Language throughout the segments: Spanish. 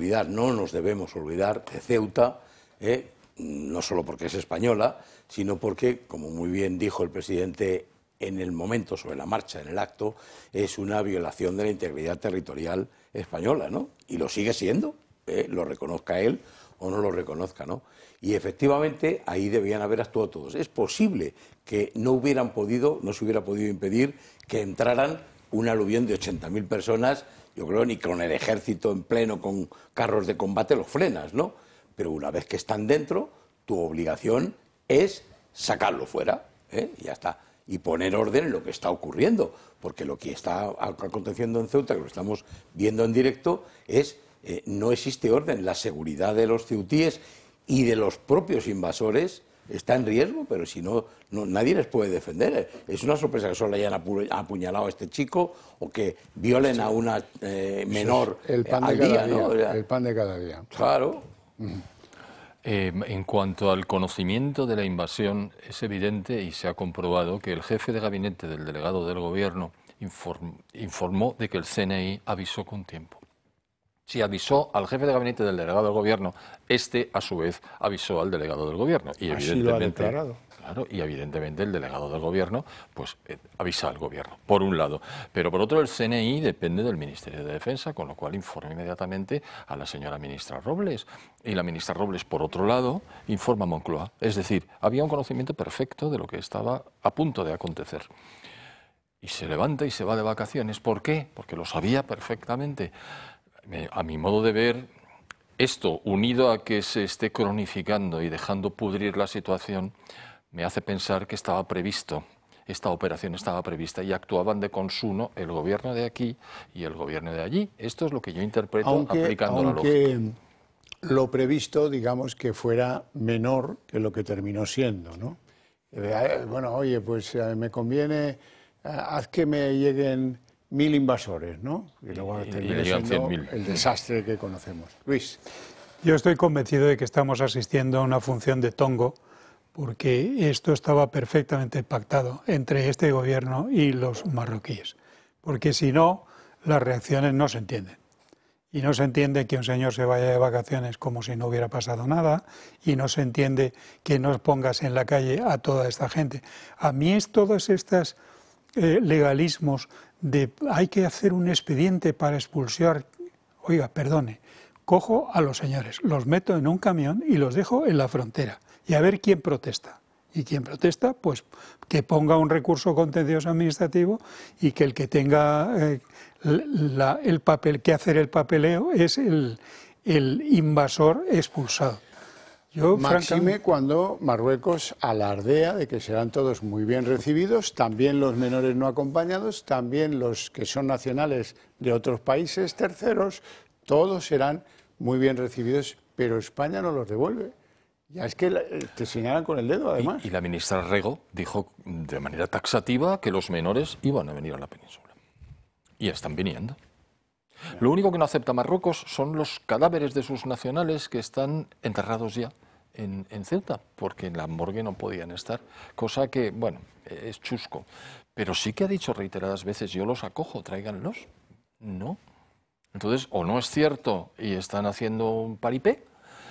olvidar, no nos debemos olvidar de Ceuta, no solo porque es española, sino porque, como muy bien dijo el presidente en el momento, sobre la marcha, en el acto, es una violación de la integridad territorial española, ¿no? Y lo sigue siendo, lo reconozca él o no lo reconozca, ¿no? Y efectivamente ahí debían haber actuado todos. Es posible que no se hubiera podido impedir que entraran un aluvión de 80.000 personas, yo creo, ni con el ejército en pleno, con carros de combate, los frenas, ¿no? Pero una vez que están dentro, tu obligación es sacarlo fuera, y ya está. Y poner orden en lo que está ocurriendo, porque lo que está aconteciendo en Ceuta, que lo estamos viendo en directo, no existe orden. La seguridad de los ceutíes y de los propios invasores está en riesgo, pero si no, nadie les puede defender. Es una sorpresa que solo hayan apuñalado a este chico o que violen a una menor al día, ¿no? El pan de cada día. Claro. En cuanto al conocimiento de la invasión, es evidente y se ha comprobado que el jefe de gabinete del delegado del gobierno informó de que el CNI avisó con tiempo. Si avisó al jefe de gabinete del delegado del gobierno, este a su vez avisó al delegado del gobierno. Y así lo ha declarado. Claro, y evidentemente el delegado del gobierno pues avisa al gobierno, por un lado. Pero por otro, el CNI depende del Ministerio de Defensa, con lo cual informa inmediatamente a la señora ministra Robles. Y la ministra Robles, por otro lado, informa a Moncloa. Es decir, había un conocimiento perfecto de lo que estaba a punto de acontecer. Y se levanta y se va de vacaciones. ¿Por qué? Porque lo sabía perfectamente. A mi modo de ver, esto, unido a que se esté cronificando y dejando pudrir la situación, me hace pensar que estaba previsto, esta operación estaba prevista y actuaban de consuno el gobierno de aquí y el gobierno de allí. Esto es lo que yo interpreto aplicando la lógica. Lo previsto, digamos, que fuera menor que lo que terminó siendo, ¿no? Bueno, oye, pues me conviene, haz que me lleguen 1000 invasores, ¿no? Y luego termina siendo el desastre que conocemos. Luis. Yo estoy convencido de que estamos asistiendo a una función de tongo, porque esto estaba perfectamente pactado entre este gobierno y los marroquíes, porque si no, las reacciones no se entienden. Y no se entiende que un señor se vaya de vacaciones como si no hubiera pasado nada, y no se entiende que no pongas en la calle a toda esta gente. A mí es todos estos legalismos de hay que hacer un expediente para expulsar, oiga, perdone, cojo a los señores, los meto en un camión y los dejo en la frontera. Y a ver quién protesta. Y quien protesta, pues que ponga un recurso contencioso administrativo y que el que tenga el papel que hacer el papeleo es el invasor expulsado. Máxime cuando Marruecos alardea de que serán todos muy bien recibidos, también los menores no acompañados, también los que son nacionales de otros países terceros, todos serán muy bien recibidos, pero España no los devuelve. Ya es que te señalan con el dedo, además. Y la ministra Rego dijo de manera taxativa que los menores iban a venir a la península. Y están viniendo. Lo único que no acepta Marruecos son los cadáveres de sus nacionales que están enterrados ya en Ceuta, porque en la morgue no podían estar, cosa que, bueno, es chusco. Pero sí que ha dicho reiteradas veces, yo los acojo, tráiganlos. No. Entonces, o no es cierto y están haciendo un paripé,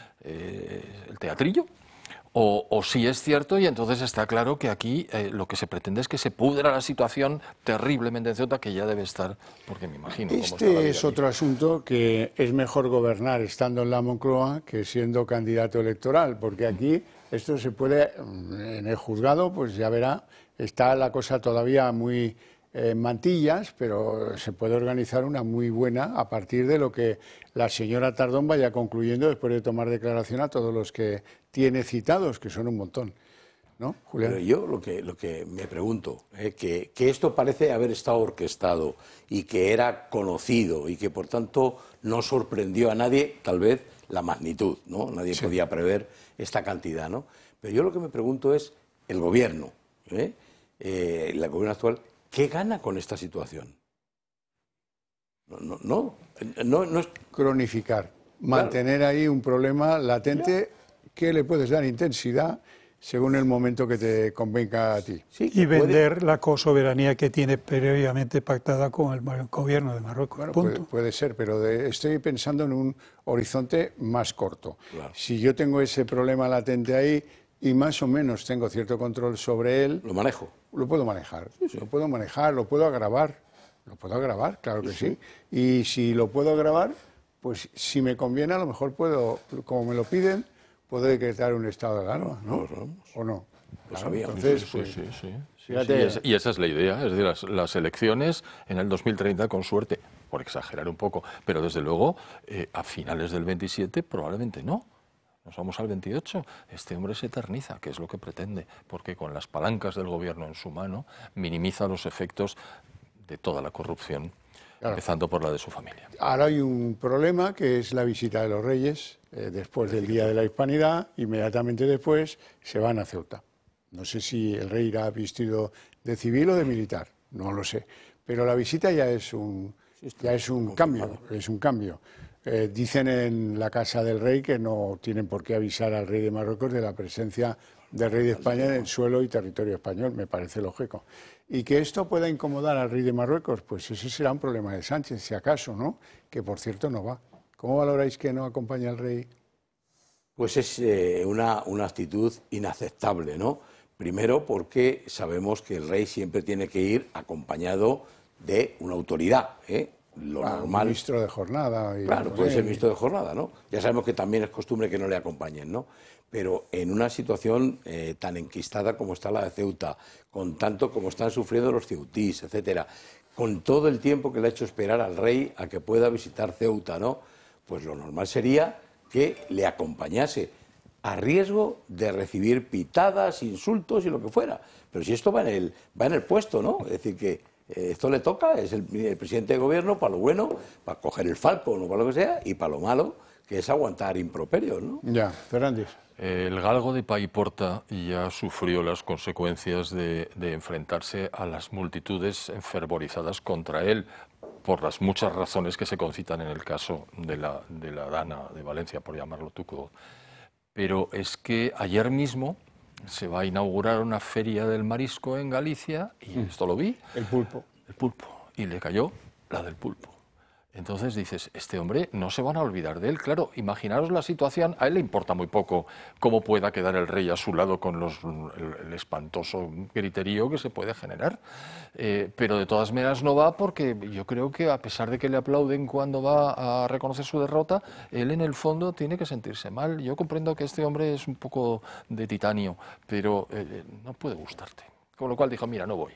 el teatrillo, o sí es cierto y entonces está claro que aquí lo que se pretende es que se pudra la situación terriblemente en Ceuta, que ya debe estar, porque me imagino... Este es otro asunto que es mejor gobernar estando en la Moncloa que siendo candidato electoral, porque aquí esto se puede, en el juzgado, pues ya verá, está la cosa todavía muy mantillas, pero se puede organizar una muy buena a partir de lo que la señora Tardón vaya concluyendo después de tomar declaración a todos los que tiene citados, que son un montón. ¿No, Julián? Pero yo lo que me pregunto, que esto parece haber estado orquestado y que era conocido y que por tanto no sorprendió a nadie, tal vez, la magnitud, ¿no? Nadie podía prever esta cantidad, ¿no? Pero yo lo que me pregunto es, el gobierno, el gobierno actual, ¿qué gana con esta situación? No es cronificar, mantener ahí un problema latente que le puedes dar intensidad según el momento que te convenga a ti. Sí, Y vender la cosoberanía que tiene previamente pactada con el gobierno de Marruecos. Bueno, punto. puede ser, pero estoy pensando en un horizonte más corto. Claro. Si yo tengo ese problema latente ahí y más o menos tengo cierto control sobre él, lo manejo. lo puedo manejar. Lo puedo manejar, lo puedo agravar. Lo puedo agravar, claro que sí. Y si lo puedo agravar, pues si me conviene, a lo mejor puedo, como me lo piden, puedo decretar un estado de alarma, ¿no? ¿O no? Claro, sabíamos. entonces, Sí, pues, sí. fíjate. Y esa es la idea, es decir, las elecciones en el 2030 con suerte, por exagerar un poco, pero desde luego a finales del 27 probablemente no. Nos vamos al 28, este hombre se eterniza, que es lo que pretende, porque con las palancas del gobierno en su mano minimiza los efectos de toda la corrupción, Claro. empezando por la de su familia. Ahora hay un problema que es la visita de los reyes después del Día de la Hispanidad, inmediatamente después se van a Ceuta. No sé si el rey irá vestido de civil o de militar, no lo sé, pero la visita ya es un cambio, dicen en la casa del rey que no tienen por qué avisar al rey de Marruecos de la presencia del rey de España en el suelo y territorio español, me parece lógico. Y que esto pueda incomodar al rey de Marruecos, pues ese será un problema de Sánchez, si acaso, ¿no? Que por cierto no va. ¿Cómo valoráis que no acompañe al rey? Pues es una actitud inaceptable, ¿no? Primero porque sabemos que el rey siempre tiene que ir acompañado de una autoridad, ¿eh? Lo normal. Ministro de jornada. Claro, puede ser ministro de jornada, ¿no? Ya sabemos que también es costumbre que no le acompañen, ¿no? Pero en una situación tan enquistada como está la de Ceuta, con tanto como están sufriendo los ceutís, etcétera, con todo el tiempo que le ha hecho esperar al rey a que pueda visitar Ceuta, ¿no? Pues lo normal sería que le acompañase, a riesgo de recibir pitadas, insultos y lo que fuera. Pero si esto va en el puesto, ¿no? Es decir, que esto le toca, es el presidente de gobierno, para lo bueno, para coger el falcón o para lo que sea, y para lo malo, que es aguantar improperios, ¿no? Ya, Fernández. El galgo de Paiporta ya sufrió las consecuencias de enfrentarse a las multitudes enfervorizadas contra él por las muchas razones que se concitan en el caso de la Dana de Valencia, por llamarlo tuco. Pero es que ayer mismo se va a inaugurar una feria del marisco en Galicia, y esto lo vi. El pulpo. El pulpo. Y le cayó la del pulpo. Entonces dices, este hombre no se van a olvidar de él. Claro, imaginaros la situación, a él le importa muy poco cómo pueda quedar el rey a su lado con el espantoso griterío que se puede generar. Pero de todas maneras no va, porque yo creo que a pesar de que le aplauden cuando va a reconocer su derrota, él en el fondo tiene que sentirse mal. Yo comprendo que este hombre es un poco de titanio, pero no puede gustarte. Con lo cual dijo, mira, no voy.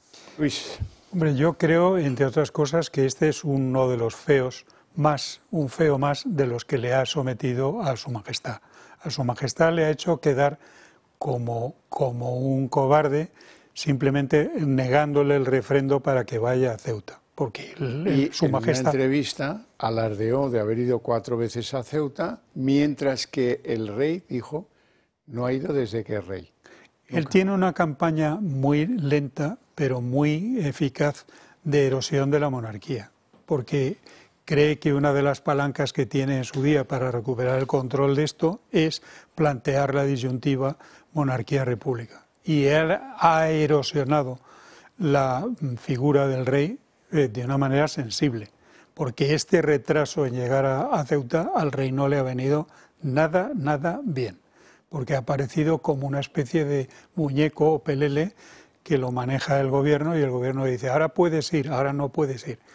Luis. Hombre, yo creo, entre otras cosas, que este es uno de los feos más, un feo más de los que le ha sometido a su majestad. A su majestad le ha hecho quedar como un cobarde, simplemente negándole el refrendo para que vaya a Ceuta. Porque su majestad... En una entrevista alardeó de haber ido 4 veces a Ceuta, mientras que el rey dijo, no ha ido desde que es rey. Él tiene una campaña muy lenta, pero muy eficaz, de erosión de la monarquía, porque cree que una de las palancas que tiene en su día para recuperar el control de esto es plantear la disyuntiva monarquía-república. Y él ha erosionado la figura del rey de una manera sensible, porque este retraso en llegar a Ceuta al rey no le ha venido nada bien, porque ha aparecido como una especie de muñeco o pelele que lo maneja el gobierno, y el gobierno dice, ahora puedes ir, ahora no puedes ir.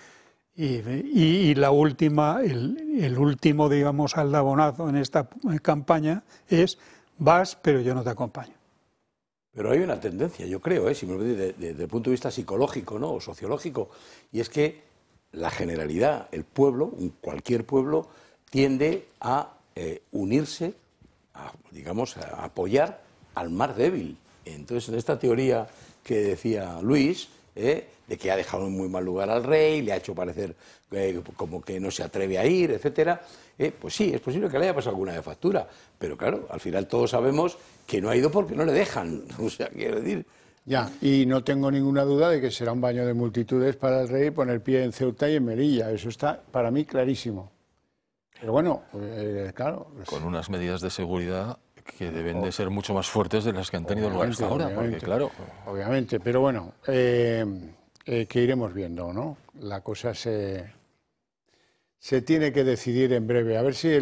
Y la última, el último, digamos, aldabonazo en esta campaña es, vas, pero yo no te acompaño. Pero hay una tendencia, yo creo, si me lo dices, desde el punto de vista psicológico, ¿no?, o sociológico, y es que la generalidad, el pueblo, cualquier pueblo, tiende a unirse, digamos, a apoyar al más débil. Entonces, en esta teoría que decía Luis, de que ha dejado en muy mal lugar al rey, le ha hecho parecer como que no se atreve a ir, etcétera, pues sí, es posible que le haya pasado alguna de factura, pero claro, al final todos sabemos que no ha ido porque no le dejan, o sea, quiero decir... Ya, y no tengo ninguna duda de que será un baño de multitudes para el rey poner pie en Ceuta y en Melilla, eso está para mí clarísimo. Pero bueno, claro... Con unas medidas de seguridad que deben de ser mucho más fuertes de las que han tenido lugar hasta ahora, porque claro... Obviamente, pero bueno, que iremos viendo, ¿no? La cosa se tiene que decidir en breve. A ver si